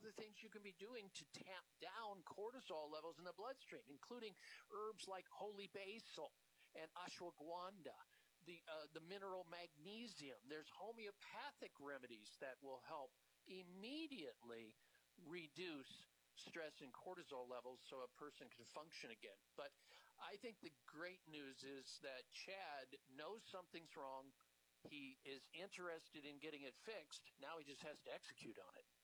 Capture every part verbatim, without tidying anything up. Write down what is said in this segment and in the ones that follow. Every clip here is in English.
other things you can be doing to tamp down cortisol levels in the bloodstream, including herbs like holy basil and ashwagandha, the uh, the mineral magnesium. There's homeopathic remedies that will help immediately reduce stress and cortisol levels so a person can function again. But I think the great news is that Chad knows something's wrong. He is interested in getting it fixed. Now he just has to execute on it.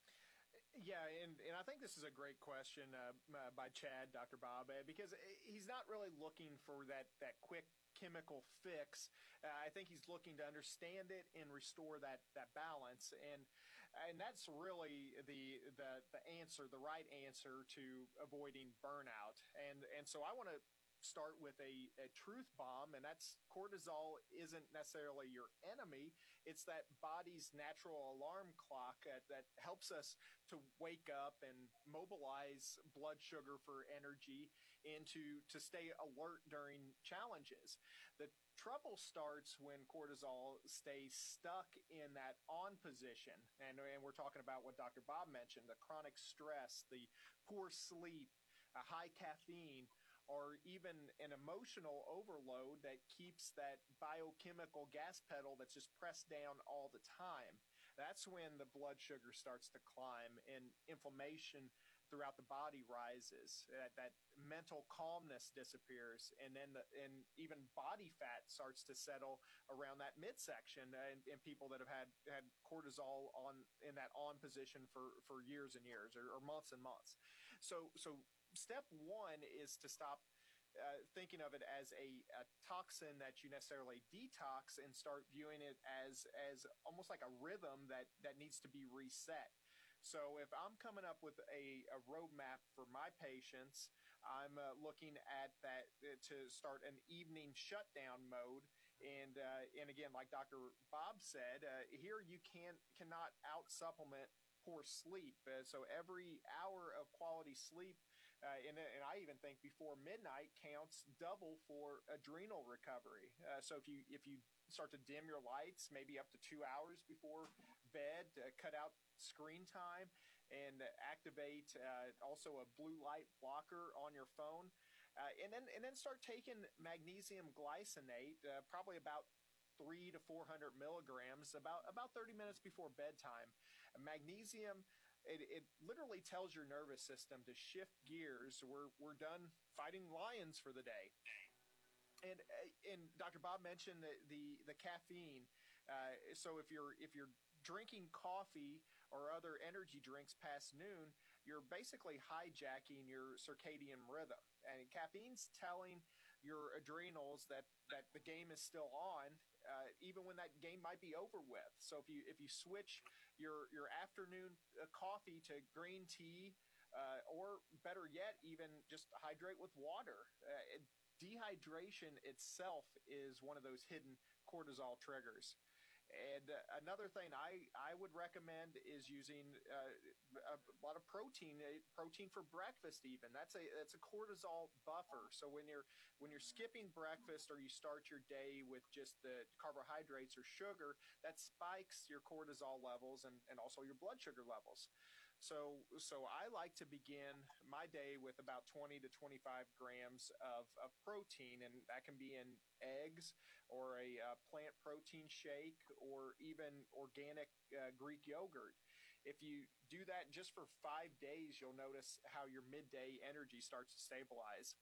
Yeah, and, and I think this is a great question uh, uh, by Chad, Doctor Bob, uh, because he's not really looking for that, that quick chemical fix. Uh, I think he's looking to understand it and restore that, that balance. And and that's really the, the the answer, the right answer to avoiding burnout. And and so I want to start with a, a truth bomb, and that's cortisol isn't necessarily your enemy. It's that body's natural alarm clock uh, that helps us to wake up and mobilize blood sugar for energy and to, to stay alert during challenges. The trouble starts when cortisol stays stuck in that on position. And, and we're talking about what Doctor Bob mentioned, the chronic stress, the poor sleep, a high caffeine, or even an emotional overload that keeps that biochemical gas pedal that's just pressed down all the time. That's when the blood sugar starts to climb and inflammation throughout the body rises. That, that mental calmness disappears, and then the, and even body fat starts to settle around that midsection. Uh, in, in people that have had, had cortisol on in that on position for, for years and years, or, or months and months. So so. Step one is to stop uh, thinking of it as a, a toxin that you necessarily detox and start viewing it as as almost like a rhythm that, that needs to be reset. So if I'm coming up with a, a roadmap for my patients, I'm uh, looking at that uh, to start an evening shutdown mode. And uh, and again, like Doctor Bob said, uh, here you can cannot out supplement poor sleep. Uh, so every hour of quality sleep, Uh, and, and I even think before midnight counts double for adrenal recovery. Uh, so if you if you start to dim your lights, maybe up to two hours before bed, uh, cut out screen time, and uh, activate uh, also a blue light blocker on your phone, uh, and then and then start taking magnesium glycinate, uh, probably about three to four hundred milligrams, about about thirty minutes before bedtime. Uh, magnesium. It, it literally tells your nervous system to shift gears. We're we're done fighting lions for the day. And and Doctor Bob mentioned the the, the caffeine. Uh, so if you're if you're drinking coffee or other energy drinks past noon, you're basically hijacking your circadian rhythm. And caffeine's telling your adrenals that, that the game is still on, uh, even when that game might be over with. So if you if you switch your your afternoon uh, coffee to green tea, uh, or better yet, even just hydrate with water. Uh, it, dehydration itself is one of those hidden cortisol triggers. And uh, another thing I, I would recommend is using uh, a, a lot of protein, uh, protein for breakfast. Even that's a that's a cortisol buffer. So when you're when you're skipping breakfast or you start your day with just the carbohydrates or sugar, that spikes your cortisol levels and, and also your blood sugar levels. So so I like to begin my day with about twenty to twenty-five grams of, of protein, and that can be in eggs or a uh, plant protein shake or even organic uh, Greek yogurt. If you do that just for five days, you'll notice how your midday energy starts to stabilize.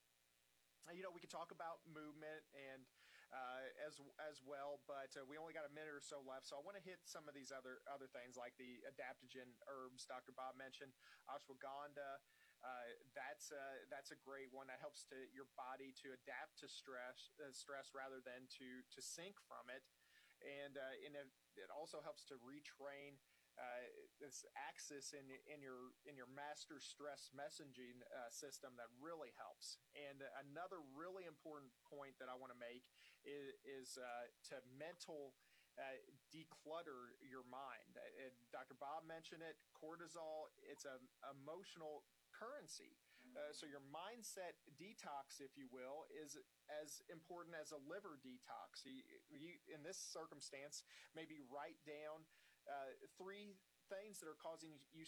You know, we could talk about movement and uh, as as well, but uh, we only got a minute or so left. So I want to hit some of these other other things like the adaptogen herbs Doctor Bob mentioned, ashwagandha. Uh, that's uh, that's a great one that helps to your body to adapt to stress uh, stress rather than to to sink from it, and uh, and it, it also helps to retrain uh, this axis in in your in your master stress messaging uh, system that really helps. And another really important point that I want to make is, is uh, to mental uh, declutter your mind. Uh, Doctor Bob mentioned it. Cortisol. It's a emotional currency. Uh, so your mindset detox, if you will, is as important as a liver detox. You, you, in this circumstance, maybe write down uh, three things that are causing you